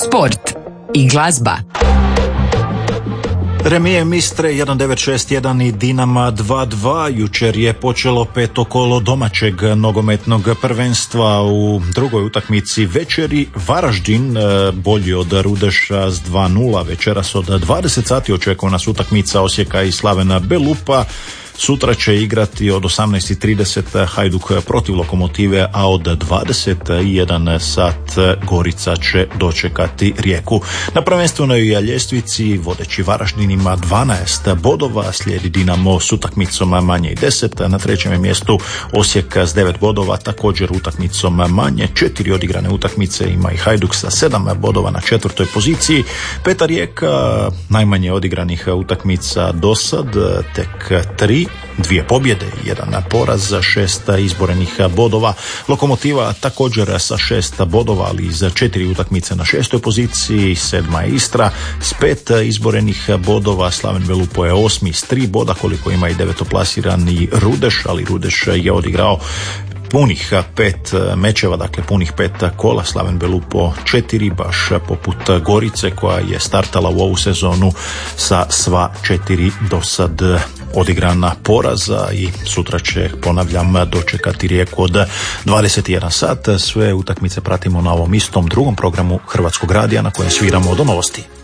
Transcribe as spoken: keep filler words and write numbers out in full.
sport i glazba. Remije Mistre jedan devet šest jedan i Dinama dva dva. Jučer je počelo peto kolo domaćeg nogometnog prvenstva. U drugoj utakmici večeri Varaždin bolji od Rudeša s dva nula. Večeras od dvadeset sati očekuje nas utakmica Osijeka i Slavena Belupa. Sutra će igrati od osamnaest i trideset Hajduk protiv Lokomotive, a od dvadeset jedan sat Gorica će dočekati Rijeku. Na prvenstvenoj ljestvici vodeći Varaždin ima dvanaest bodova, slijedi Dinamo s utakmicom manje i deset, na trećem je mjestu Osijek s devet bodova, također utakmicom manje. Četiri odigrane utakmice ima i Hajduk sa sedam bodova na četvrtoj poziciji. Peta Rijeka, najmanje odigranih utakmica dosad, tek tri. Dvije pobjede, jedan poraz, šest izborenih bodova. Lokomotiva također sa šest bodova, ali za četiri utakmice na šestoj poziciji. Sedma je Istra s pet izborenih bodova. Slaven Belupo je osmi s tri boda, koliko ima i devetoplasirani Rudeš, ali Rudeš je odigrao punih pet mečeva, dakle punih pet kola. Slaven Belupo četiri, baš poput Gorice koja je startala u ovu sezonu sa sva četiri dosad odigrana poraza i sutra će, ponavljam, dočekati Rijeku od dvadeset jedan sat. Sve utakmice pratimo na ovom istom drugom programu Hrvatskog radija na kojem sviramo do novosti.